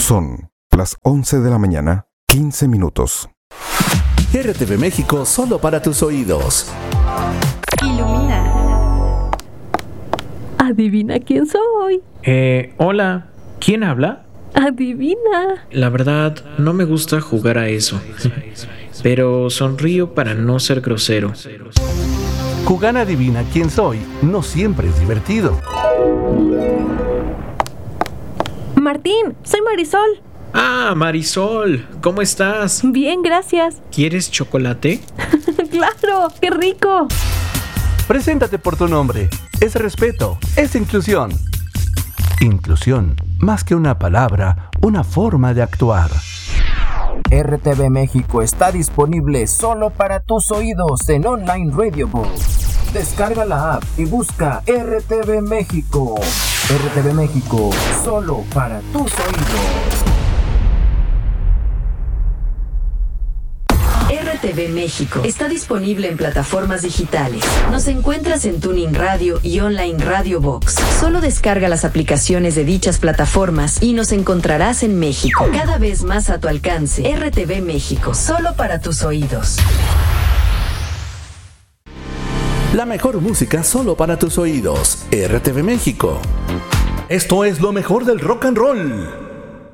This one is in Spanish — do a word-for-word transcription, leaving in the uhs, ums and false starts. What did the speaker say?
Son las once de la mañana, quince minutos. R T V México, solo para tus oídos. Ilumina. Adivina quién soy. Eh, hola, ¿quién habla? Adivina. La verdad, no me gusta jugar a eso. Pero sonrío para no ser grosero. Jugar a Adivina quién soy no siempre es divertido. Martín, soy Marisol. Ah, Marisol, ¿cómo estás? Bien, gracias. ¿Quieres chocolate? ¡Claro! ¡Qué rico! Preséntate por tu nombre. Es respeto, es inclusión. Inclusión, más que una palabra, una forma de actuar. R T V México está disponible solo para tus oídos en Online Radio Box. Descarga la app y busca R T V México. R T V México, solo para tus oídos. R T V México está disponible en plataformas digitales. Nos encuentras en Tuning Radio y Online Radio Box. Solo descarga las aplicaciones de dichas plataformas y nos encontrarás en México. Cada vez más a tu alcance. R T V México, solo para tus oídos. La mejor música solo para tus oídos. R T V México. Esto es lo mejor del rock and roll.